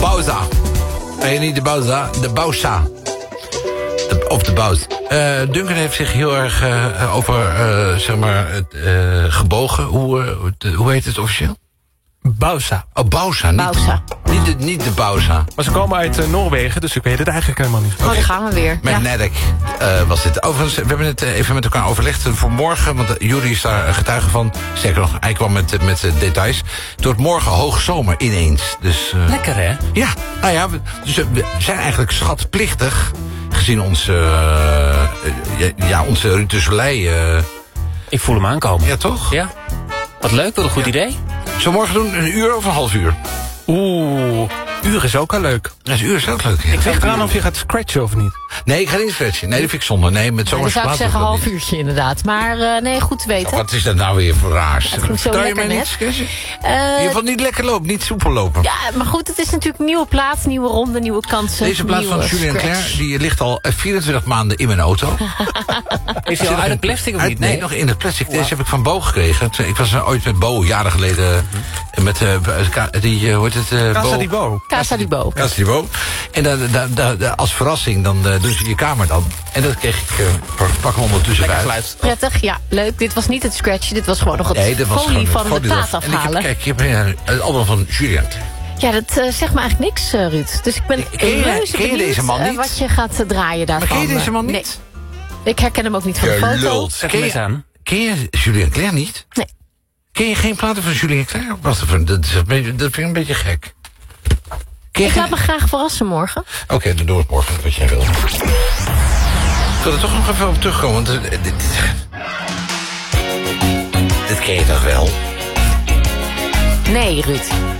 Bauza. Nee, niet de Bauza, de Bausa. Of de Bout. Duncan heeft zich heel erg gebogen. Hoe heet het officieel? Bausa. Oh, Bausa. Bausa. Niet de Bausa. Maar ze komen uit Noorwegen, dus ik weet het eigenlijk helemaal niet. Oh, daar gaan we weer. Magnetic was dit. Overigens, we hebben het even met elkaar overlegd voor morgen. Want Jury is daar getuige van. Zeker nog, hij kwam met details. Het wordt morgen hoogzomer ineens. Dus, Lekker, hè? Ja, nou ja, we zijn eigenlijk schatplichtig. Gezien onze Ruud de Soleil. Ik voel hem aankomen. Ja, toch? Ja. Wat leuk, wat een goed idee. Zullen we morgen doen? Een uur of een half uur? Oeh, uur is ook al leuk. Ja, een uur is ook leuk. Ja. Ik ligt eraan of je gaat scratchen of niet. Nee, ik ga niet scratchen. Nee, dat vind ik zonde. Nee, met Dan zo'n zou ik zeggen een half uurtje inderdaad. Maar nee, goed te weten. Wat is dat nou weer voor raars? Het ging zo Vertel je lekker mij net. niet scratchen? Je wilt niet lekker lopen, niet soepel lopen. Ja, maar goed, het is natuurlijk een nieuwe plaat, nieuwe ronde, nieuwe kansen. Deze plaat van nieuwe Julien scratch. Clerc, die ligt al 24 maanden in mijn auto. Is hij al uit het plastic of niet? Nee, nog in het plastic. Deze heb ik van Bo gekregen. Ik was ooit met Bo, jaren geleden, met die, hoe heet het? Casa di Bo. Casa di Bo. Casa di Bo. En als verrassing, dan doen ze je kamer dan. En dat kreeg ik, pak hem ondertussen Lekker bij. geluid. Prettig, ja, leuk. Dit was niet het scratchen, dit was gewoon nog het Dat was folie gewoon van de plaat eraf. En afhalen. ik heb het album van Julien. Ja, dat zegt me eigenlijk niks, Ruud. Dus ik ben Ken je reuze deze benieuwd, man niet? wat je gaat draaien daarvan. Maar ken je deze man niet? Nee. Ik herken hem ook niet van de Je foto. lult. Zet hem eens aan. Ken je Julien Clerc niet? Nee. Ken je geen platen van Julien Clerc? Dat vind ik een beetje gek. Ik laat me graag verrassen morgen. Oké, dan doe ik morgen wat jij wil. Ik wil er toch nog even op terugkomen, want dit ken je toch wel? Nee, Ruud.